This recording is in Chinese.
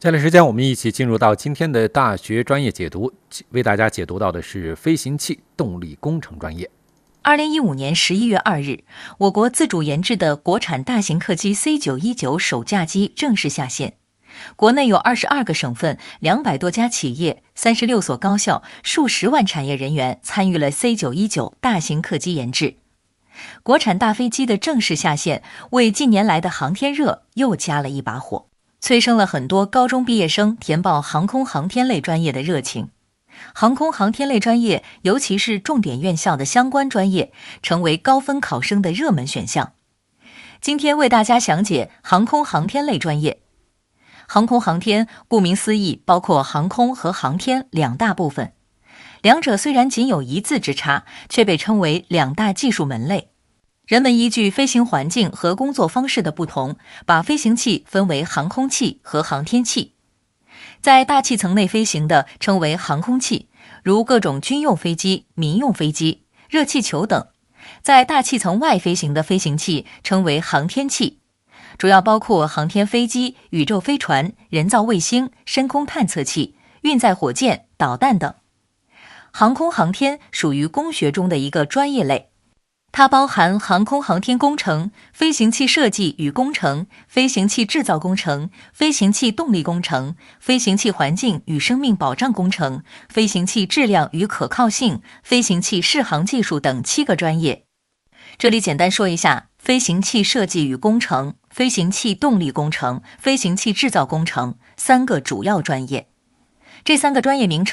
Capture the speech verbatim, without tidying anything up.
接下来时间，我们一起进入到今天的大学专业解读，为大家解读到的是飞行器动力工程专业。 二零一五年十一月二日，我国自主研制的国产大型客机 C 九一九首架机正式下线。国内有二十二个省份、两百多家企业、三十六所高校、数十万产业人员参与了 C 九一九大型客机研制。国产大飞机的正式下线，为近年来的航天热又加了一把火，催生了很多高中毕业生填报航空航天类专业的热情。航空航天类专业，尤其是重点院校的相关专业，成为高分考生的热门选项。今天为大家详解航空航天类专业。航空航天顾名思义，包括航空和航天两大部分，两者虽然仅有一字之差，却被称为两大技术门类。人们依据飞行环境和工作方式的不同，把飞行器分为航空器和航天器。在大气层内飞行的称为航空器，如各种军用飞机、民用飞机、热气球等；在大气层外飞行的飞行器称为航天器，主要包括航天飞机、宇宙飞船、人造卫星、深空探测器、运载火箭、导弹等。航空航天属于工学中的一个专业类，它包含航空航天工程、飞行器设计与工程、飞行器制造工程、飞行器动力工程、飞行器环境与生命保障工程、飞行器质量与可靠性、飞行器适航技术等七个专业。这里简单说一下飞行器设计与工程、飞行器动力工程、飞行器制造工程三个主要专业。这三个专业名称